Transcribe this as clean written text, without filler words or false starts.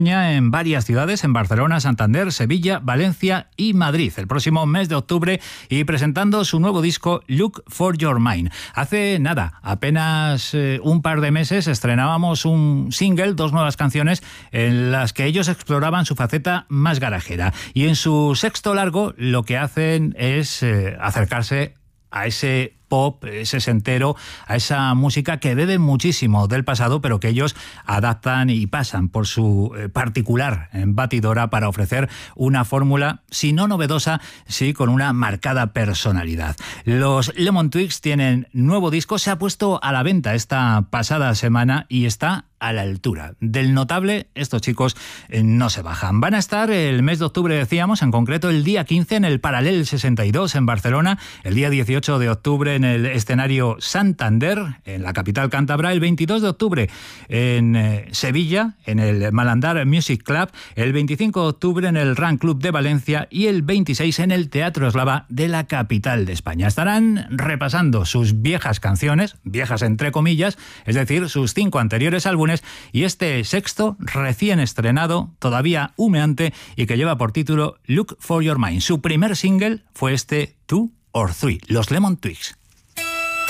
En varias ciudades, en Barcelona, Santander, Sevilla, Valencia y Madrid, el próximo mes de octubre, y presentando su nuevo disco Look for Your Mind. Hace nada, apenas un par de meses, estrenábamos un single, 2 nuevas canciones en las que ellos exploraban su faceta más garajera. Y en su sexto largo lo que hacen es acercarse a ese pop, ese sesentero, a esa música que bebe muchísimo del pasado, pero que ellos adaptan y pasan por su particular batidora para ofrecer una fórmula, si no novedosa, sí con una marcada personalidad. Los Lemon Twigs tienen nuevo disco, se ha puesto a la venta esta pasada semana y está a la altura. Del notable, estos chicos no se bajan. Van a estar el mes de octubre, decíamos, en concreto el día 15 en el Paral·lel 62 en Barcelona, el día 18 de octubre en el escenario Santander, en la capital cántabra, el 22 de octubre en Sevilla, en el Malandar Music Club, el 25 de octubre en el Run Club de Valencia y el 26 en el Teatro Eslava de la capital de España. Estarán repasando sus viejas canciones, viejas entre comillas, es decir, sus 5 anteriores álbumes, y este sexto recién estrenado, todavía humeante, y que lleva por título Look for Your Mind. Su primer single fue este 2 or 3, los Lemon Twigs.